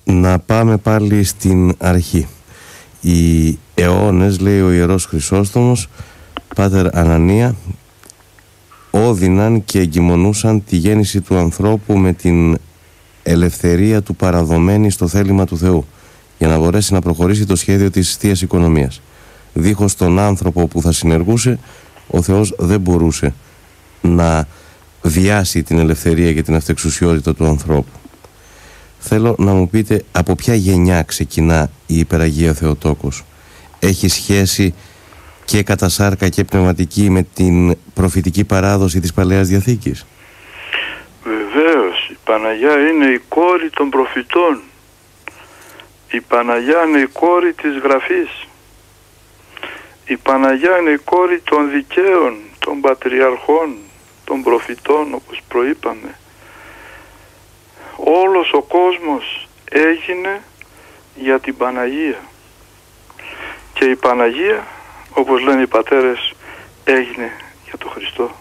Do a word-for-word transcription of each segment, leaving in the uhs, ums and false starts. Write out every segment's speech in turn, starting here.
Να πάμε πάλι στην αρχή. Οι αιώνες, λέει ο Ιερός Χρυσόστομος, Πάτερ Ανανία, όδυναν και εγκυμονούσαν τη γέννηση του ανθρώπου με την ελευθερία του παραδομένη στο θέλημα του Θεού, για να μπορέσει να προχωρήσει το σχέδιο της θείας οικονομίας. Δίχως τον άνθρωπο που θα συνεργούσε, ο Θεός δεν μπορούσε να βιάσει την ελευθερία και την αυτεξουσιότητα του ανθρώπου. Θέλω να μου πείτε από ποια γενιά ξεκινά η Υπεραγία Θεοτόκος. Έχει σχέση και κατά σάρκα και πνευματική με την προφητική παράδοση της Παλαιάς Διαθήκης? Βεβαίως, η Παναγιά είναι η κόρη των προφητών. Η Παναγιά είναι η κόρη της Γραφής. Η Παναγιά είναι η κόρη των δικαίων, των πατριαρχών, των προφητών, όπως προείπαμε. Όλος ο κόσμος έγινε για την Παναγία. Και η Παναγία, όπως λένε οι πατέρες, έγινε για τον Χριστό.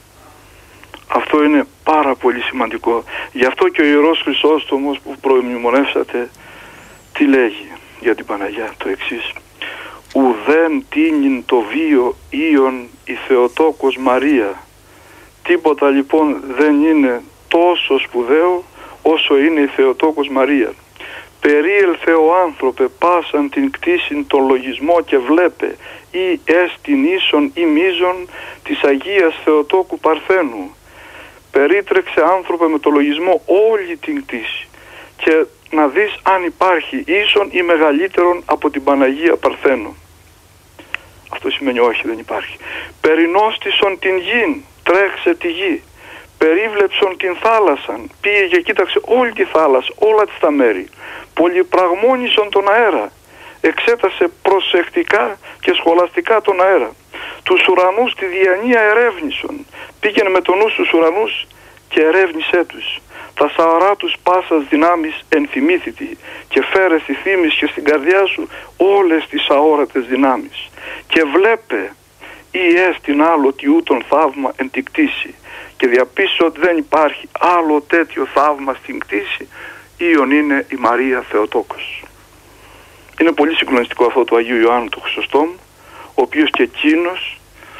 Αυτό είναι πάρα πολύ σημαντικό. Γι' αυτό και ο Ιερός Χρυσόστομος που προμνημονεύσατε, τι λέγει για την Παναγιά? Το εξής: ουδέν τίνην το βίο ίον η Θεοτόκος Μαρία. Τίποτα λοιπόν δεν είναι τόσο σπουδαίο όσο είναι η Θεοτόκος Μαρία. Περίελθε ο άνθρωπε πάσαν την κτήσιν το λογισμό και βλέπε ή έστιν ίσον ή μίζον της Αγίας Θεοτόκου Παρθένου. Περίτρεξε άνθρωπε με το λογισμό όλη την κτήση και να δεις αν υπάρχει ίσον ή μεγαλύτερον από την Παναγία Παρθένου. Αυτό σημαίνει όχι, δεν υπάρχει. Περινόστησον την γην, τρέξε τη γη. Περίβλεψον την θάλασσαν, πήγε και κοίταξε όλη τη θάλασσα, όλα τις τα μέρη. Πολυπραγμόνισον τον αέρα, εξέτασε προσεκτικά και σχολαστικά τον αέρα. Τους ουρανούς τη διανία ερεύνησον, πήγαινε με τον νου στους ουρανούς και ερεύνησέ τους. Τα σαρά τους πάσας δυνάμεις ενθυμήθητη και φέρε στη θύμης και στην καρδιά σου όλες τις αόρατες δυνάμεις. Και βλέπε ή έστιν άλλο τι ούτων θαύμα εν τη κτήση. Και διαπίστωσε ότι δεν υπάρχει άλλο τέτοιο θαύμα στην κτήση, ίον είναι η Μαρία Θεοτόκος. Είναι πολύ συγκλονιστικό αυτό του Αγίου Ιωάννου του Χρυσοστόμου, ο οποίος και εκείνος,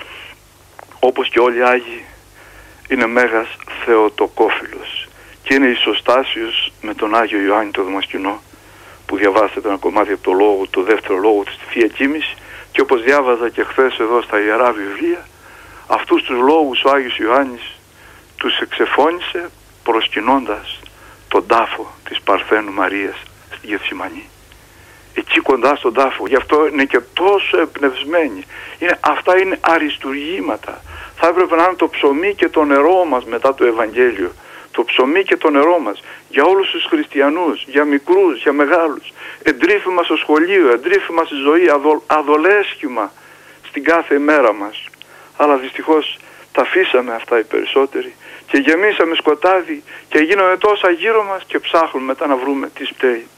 όπως και όλοι οι Άγιοι, είναι μέγας Θεοτοκόφιλος και είναι ισοστάσιος με τον Άγιο Ιωάννη το Δαμασκηνό, που διαβάσατε ένα κομμάτι από το λόγο, το δεύτερο λόγο της Θεία Κοίμηση, και όπως διάβαζα και χθες εδώ στα Ιερά Βιβλία, αυτούς τους λόγους ο Άγιος Ιωάννης τους εξεφώνησε προσκυνώντας τον τάφο της Παρθένου Μαρίας στη Γεθσιμανή. Εκεί κοντά στον τάφο. Γι' αυτό είναι και τόσο εμπνευσμένοι. Είναι, αυτά είναι αριστουργήματα. Θα έπρεπε να είναι το ψωμί και το νερό μας μετά το Ευαγγέλιο. Το ψωμί και το νερό μας για όλους τους χριστιανούς, για μικρούς, για μεγάλους. Εντρίφημα στο σχολείο, εντρίφημα στη ζωή, αδο, αδολέσχημα στην κάθε μέρα μας. Αλλά δυστυχώς τα αφήσαμε αυτά οι περισσότεροι και γεμίσαμε σκοτάδι και γίνονται τόσα γύρω μας και ψάχνουμε μετά να βρούμε τι φταίει.